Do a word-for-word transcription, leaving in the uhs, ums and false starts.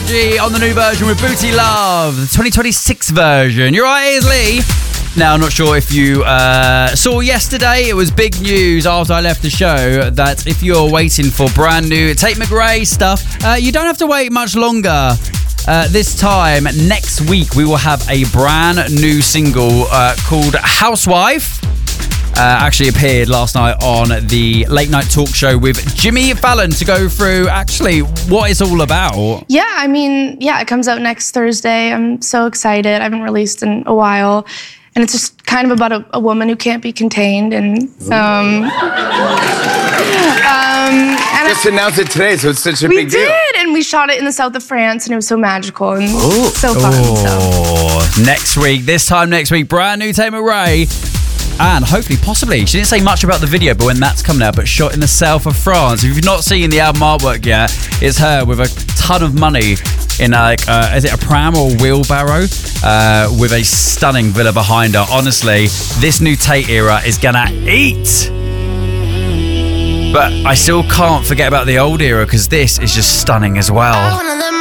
G on the new version with Booty Love, the twenty twenty-six version. You're right, here's Lee. Now, I'm not sure if you uh, saw yesterday, it was big news after I left the show that if you're waiting for brand new Tate McRae stuff, uh, you don't have to wait much longer. Uh, this time, next week, we will have a brand new single uh, called Housewife. Uh, actually appeared last night on the late night talk show with Jimmy Fallon to go through actually what it's all about. Yeah, I mean, yeah, it comes out next Thursday. I'm so excited. I haven't released in a while. And it's just kind of about a, a woman who can't be contained. And, um, um, and just announced it today, so it's such a we big deal. We did, and we shot it in the south of France, and it was so magical and Ooh. so fun. Oh, So. Next week, this time next week, brand new Tate McRae. And hopefully, possibly, she didn't say much about the video, but when that's coming out, but shot in the south of France. If you've not seen the album artwork yet, it's her with a ton of money in like, uh, is it a pram or a wheelbarrow? Uh, with a stunning villa behind her. Honestly, this new Tate era is gonna eat. But I still can't forget about the old era because this is just stunning as well.